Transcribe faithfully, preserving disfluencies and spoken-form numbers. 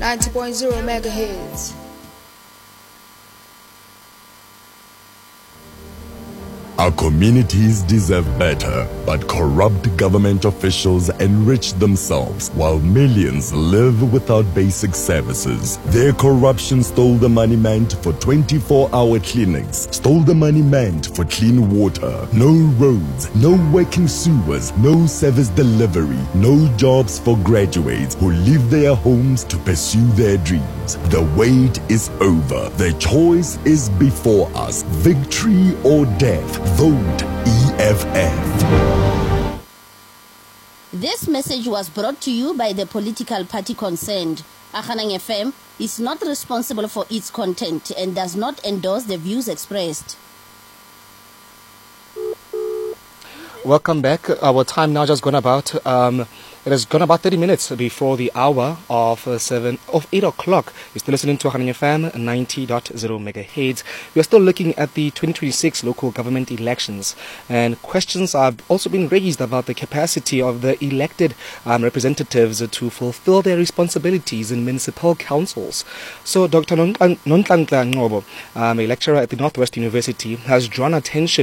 ninety point zero megahertz. Our communities deserve better, but corrupt government officials enrich themselves while millions live without basic services. Their corruption stole the money meant for twenty-four hour clinics, stole the money meant for clean water, no roads, no working sewers, no service delivery, no jobs for graduates who leave their homes to pursue their dreams. The wait is over. The choice is before us. Victory or death. Vote E F F. This message was brought to you by the political party concerned. Akhanang F M is not responsible for its content and does not endorse the views expressed. Welcome back. Our time now just gone about. Um, it has gone about thirty minutes before the hour of uh, seven of eight o'clock. You're still listening to Akhanang F M ninety point zero megahertz. We are still looking at the twenty twenty-six local government elections, and questions have also been raised about the capacity of the elected um, representatives to fulfill their responsibilities in municipal councils. So, Doctor Nonhlanhla Ngcobo, um, a lecturer at the Northwest University, has drawn attention